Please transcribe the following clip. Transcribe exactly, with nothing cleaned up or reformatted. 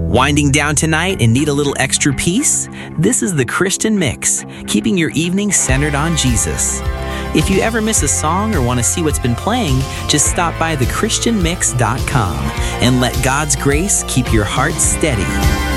Winding down tonight and need a little extra peace? This is the Christian Mix, keeping your evening centered on Jesus. If you ever miss a song or want to see what's been playing, just stop by the christian mix dot com and let God's grace keep your heart steady.